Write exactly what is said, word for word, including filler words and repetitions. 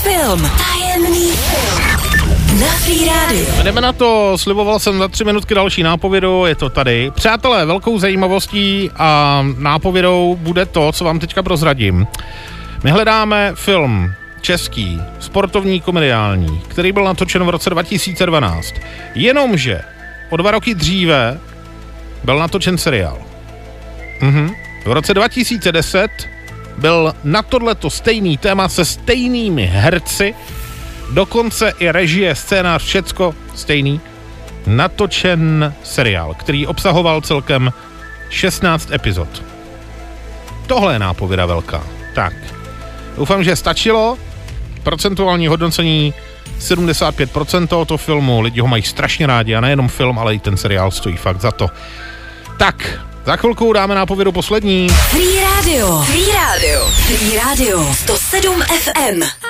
film. Tajemný film. Na Free Radio. Jdeme na to, sliboval jsem za tři minutky další nápovědu, je to tady. Přátelé, velkou zajímavostí a nápovědou bude to, co vám teďka prozradím. My hledáme film český, sportovní, komediální, který byl natočen v roce dva tisíce dvanáct. Jenomže o dva roky dříve byl natočen seriál. Mhm. V roce dva tisíce deset byl na tohleto stejný téma se stejnými herci, dokonce i režie, scénář, všecko stejný, natočen seriál, který obsahoval celkem šestnáct epizod. Tohle je nápověda velká. Tak, doufám, že stačilo. Procentuální hodnocení sedmdesát pět procent tohoto filmu, lidi ho mají strašně rádi a nejenom film, ale i ten seriál stojí fakt za to. Tak, za chvilku dáme nápovědu poslední. Free Radio. Free Radio. Free Radio. sto sedm F M.